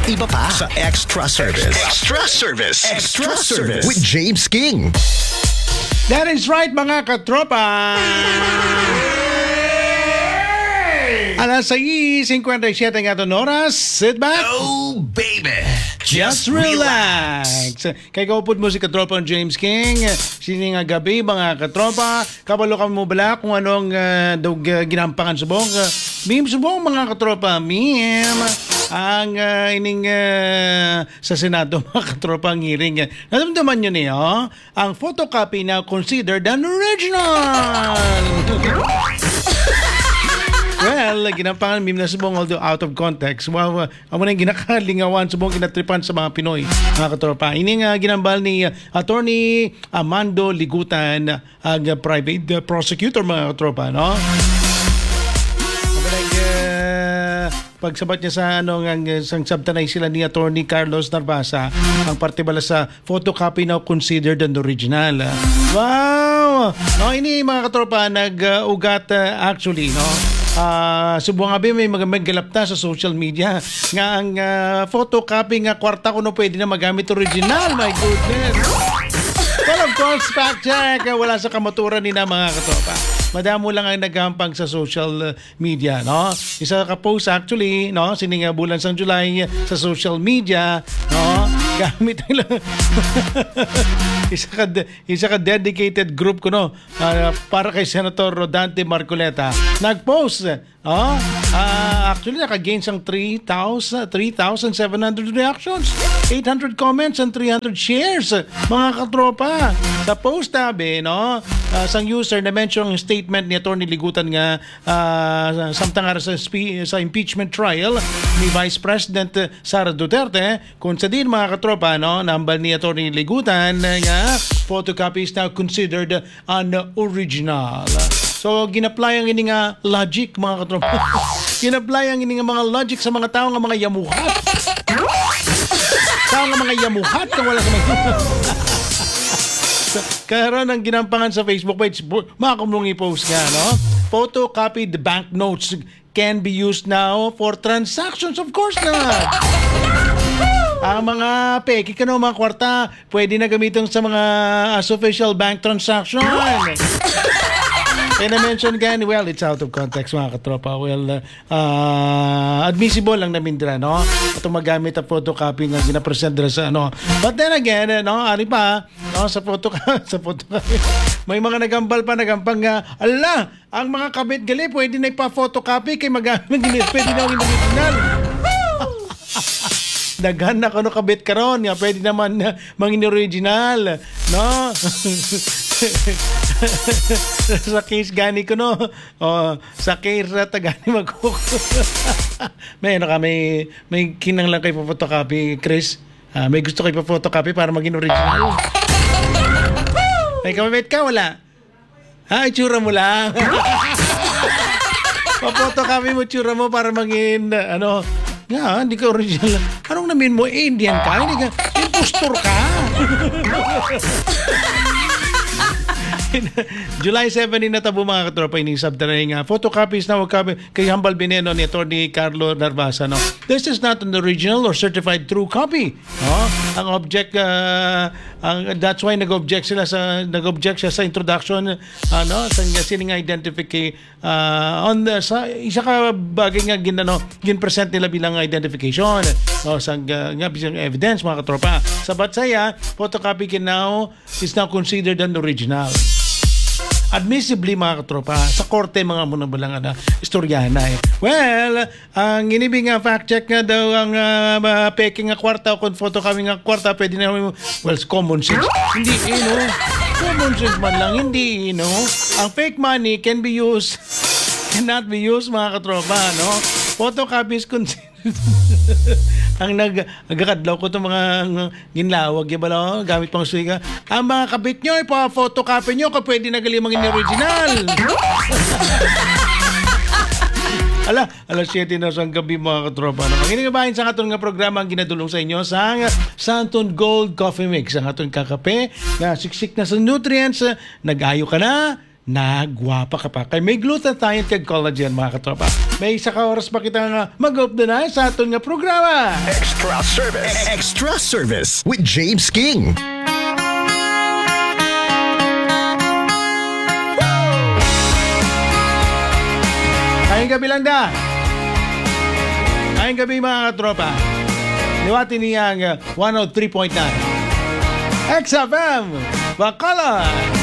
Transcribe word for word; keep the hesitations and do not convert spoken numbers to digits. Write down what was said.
iba pa sa Extra Service. Extra Service. Extra Service with James King. That is right, mga katropa. Alas sais fifty-seven nga itong oras. Sit back. Oh, baby. Just, Just relax. relax. Kay kaupod mo si katropa James King. Sining nga gabi, mga katropa. Kabalo ka mo bala kung anong uh, dog, uh, ginampangan subong. Uh, meme subong, mga katropa. Meme. Ang uh, ining uh, sa Senado, mga katropa, ang hearing. Nadamdaman nyo niyo, ang photocopy na considered an original. Well, ginampangan meme na subong although out of context. Wow, uh, amo na ginakalingawan subong ginatripan sa mga Pinoy, mga katropa. Ini nga uh, ginambal ni uh, Attorney Amando Ligutan, ang uh, private uh, prosecutor, mga katropa, no? Kabalag, uh, pagsabat niya sa ano ang sang sabtanay sila ni Attorney Carlos Narvasa, ang parte bala sa photocopy now considered an original. Wow! No, ini mga katropa nag-ugat uh, actually, no? Uh, subuang abi may magagalapta sa social media nga ang uh, photocopy nga kwarta ko no pwede na magamit original. My goodness. Well, of course, fact check. Wala sa kamaturan ni na, mga katropa. Madamo lang ang naghampang sa social media, no? Isa ka post actually, no? Sininga bulan sang July sa social media, no? Gamit lang. isa ka isa ka dedicated group ko, no? Uh, para kay Senator Rodante Marcoleta. Nag-post, oh, uh, actually naka-gain sang three thousand seven hundred reactions, eight hundred comments and three hundred shares, mga katropa. Sa post tabi, no? Uh, sang user na mention yung statement ni Attorney Ligutan nga uh, samtang ara sa, spe- sa impeachment trial ni Vice President Sara Duterte, kung sa din, mga katropa, no, nambal ni Attorney Ligutan nga photocopy is now considered an original. So, ginapply ang ini nga logic, mga katropa. Ginapply ang ini nga mga logic sa mga tao nga mga yamuhat. Tao nga mga yamuhat kung wala sa mga... Karon ang ginampangan sa Facebook page, makakumulong i-post nga, no? Photocopied banknotes can be used now for transactions, of course na. Ang mga peki ka no, mga kwarta, pwede na gamitin sa mga as official bank transaction. And I mentioned again, well, it's out of context, mga katropa. Well, uh, uh, admissible lang namin dira, no? At magamit ang photocopy nga ginapresent dira sa ano. But then again, no, ari pa, no, sa photocopy, sa photocopy. May mga nagambal pa, nagampang nga, ala, ang mga kabit gali, pwede na ipa-photocopy kay magamit, pwede na yung original. Daghan na kuno kabit karon nga pwede naman uh, mangin original, no? Sa case gani ko, no, oh, sa case na tagani magkuko. May ano ka, may, may kinang lang kay photocopy, Chris. Uh, may gusto kay photocopy para maging original. May kamamit ka, wala? Ha, itsura mo lang. Pa-photocopy mo, itsura mo para maging, uh, ano, nga, hindi ka original. Anong namin mo? Eh, Indian ka? Hindi ka, impostor ka. July seventh na tabo, mga katropa, ining sabtanay nga photocopies na wag kay Hambal Bineno ni Attorney Carlo Narvasa, no? This is not an original or certified true copy, no? Ang object uh, ang, that's why nag-object sila sa nag-object siya sa introduction, ano, sa sining identification uh, on the, sa isa ka bagay nga ginano gin-present nila bilang identification, no, sa uh, nga bilang evidence, mga katropa. Sa batsaya, photocopy can now is now considered an original. Admissibly, mga katropa, sa korte mga muna balang na istoryana eh. Well, ang inibig nga fact check nga daw ang uh, uh, peking nga kwarta o kung photocopy nga kwarta, pwede na, well, common sense. Hindi, you know, common sense man lang, hindi, you know. Ang fake money can be used, cannot be used, mga katropa, no? Photocopy is considered ang nag-agakadlaw ko itong mga ginlawag yung bala, gamit pang suiga. Ang mga kabit nyo, ipa-photocopy nyo kung pwede nagalimang in-original. Ala, alas siyete na sa gabi, mga katropa. Ang inigabahin sa aton nga programa ang ginadulong sa inyo sa Santon Gold Coffee Mix. Ang aton kakape na siksik na sa nutrients, nag-ayo ka na, nagwapa ka pa. Kaya may glutathione kag collagen mga katropa. May isa ka oras pa kita nga mag-up na na sa aton nga programa. Extra service. Extra service with James King. Ngayong gabi lang da. Ngayong gabi mga katropa. Liwati niyang one oh three point nine. X F M Bacolod.